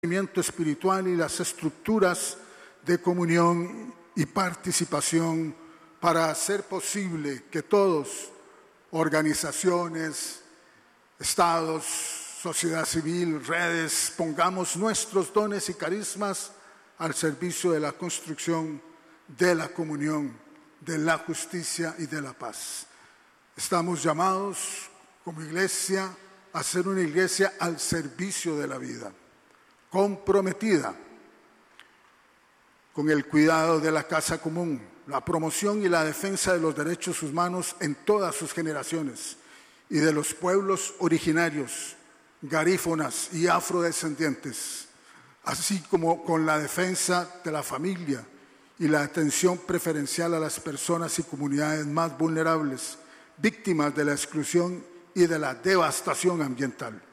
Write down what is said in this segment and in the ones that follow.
espiritual y las estructuras de comunión y participación para hacer posible que todos, organizaciones, estados, sociedad civil, redes, pongamos nuestros dones y carismas al servicio de la construcción, de la comunión, de la justicia y de la paz. Estamos llamados como iglesia a ser una iglesia al servicio de la vida, comprometida con el cuidado de la casa común, la promoción y la defensa de los derechos humanos en todas sus generaciones y de los pueblos originarios, garífonas y afrodescendientes, así como con la defensa de la familia y la atención preferencial a las personas y comunidades más vulnerables, víctimas de la exclusión y de la devastación ambiental.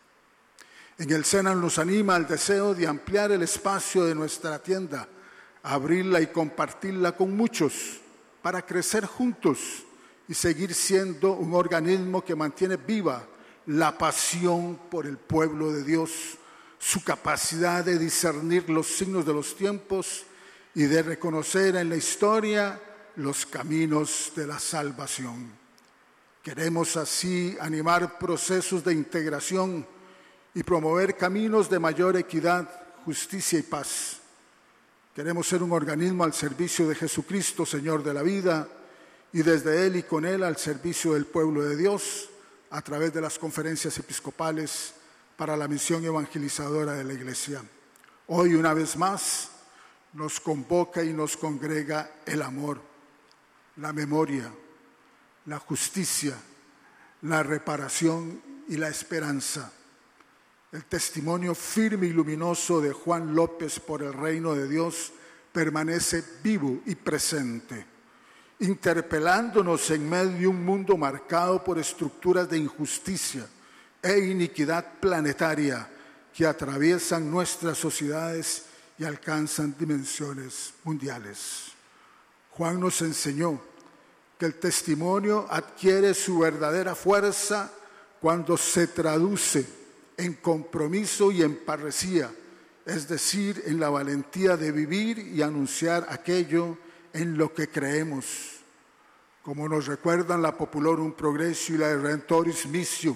En el SENA nos anima al deseo de ampliar el espacio de nuestra tienda, abrirla y compartirla con muchos para crecer juntos y seguir siendo un organismo que mantiene viva la pasión por el pueblo de Dios, su capacidad de discernir los signos de los tiempos y de reconocer en la historia los caminos de la salvación. Queremos así animar procesos de integración y promover caminos de mayor equidad, justicia y paz. Queremos ser un organismo al servicio de Jesucristo, Señor de la vida, y desde Él y con Él al servicio del pueblo de Dios, a través de las conferencias episcopales para la misión evangelizadora de la Iglesia. Hoy, una vez más, nos convoca y nos congrega el amor, la memoria, la justicia, la reparación y la esperanza. El testimonio firme y luminoso de Juan López por el reino de Dios permanece vivo y presente, interpelándonos en medio de un mundo marcado por estructuras de injusticia e iniquidad planetaria que atraviesan nuestras sociedades y alcanzan dimensiones mundiales. Juan nos enseñó que el testimonio adquiere su verdadera fuerza cuando se traduce en compromiso y en parresía, es decir, en la valentía de vivir y anunciar aquello en lo que creemos. Como nos recuerdan la Populorum Progressio y la Redemptoris Missio,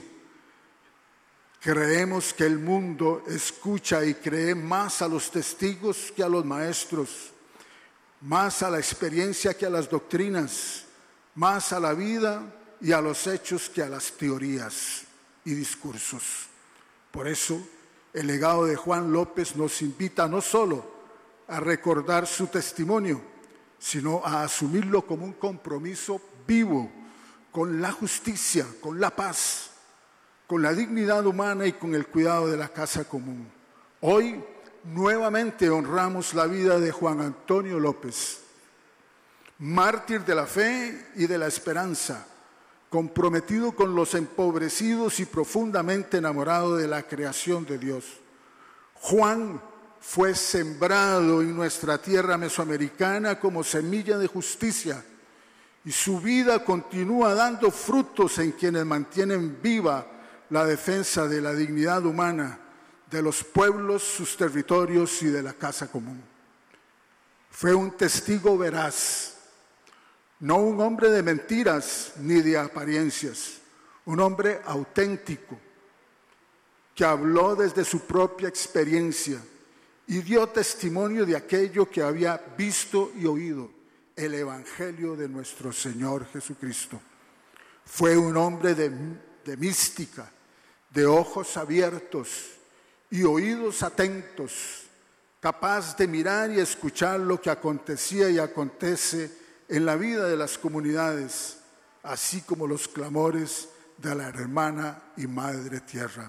creemos que el mundo escucha y cree más a los testigos que a los maestros, más a la experiencia que a las doctrinas, más a la vida y a los hechos que a las teorías y discursos. Por eso, el legado de Juan López nos invita no solo a recordar su testimonio, sino a asumirlo como un compromiso vivo con la justicia, con la paz, con la dignidad humana y con el cuidado de la casa común. Hoy, nuevamente honramos la vida de Juan Antonio López, mártir de la fe y de la esperanza, comprometido con los empobrecidos y profundamente enamorado de la creación de Dios. Juan fue sembrado en nuestra tierra mesoamericana como semilla de justicia y su vida continúa dando frutos en quienes mantienen viva la defensa de la dignidad humana, de los pueblos, sus territorios y de la casa común. Fue un testigo veraz, no un hombre de mentiras ni de apariencias, un hombre auténtico que habló desde su propia experiencia y dio testimonio de aquello que había visto y oído, el Evangelio de nuestro Señor Jesucristo. Fue un hombre de mística, de ojos abiertos y oídos atentos, capaz de mirar y escuchar lo que acontecía y acontece en la vida de las comunidades, así como los clamores de la hermana y madre tierra.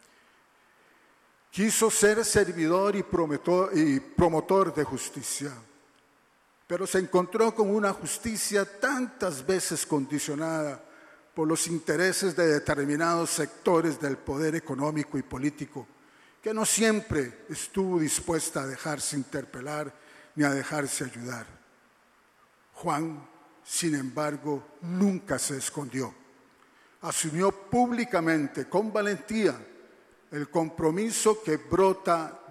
Quiso ser servidor y promotor de justicia, pero se encontró con una justicia tantas veces condicionada por los intereses de determinados sectores del poder económico y político, que no siempre estuvo dispuesta a dejarse interpelar ni a dejarse ayudar. Juan, sin embargo, nunca se escondió. Asumió públicamente, con valentía, el compromiso que brota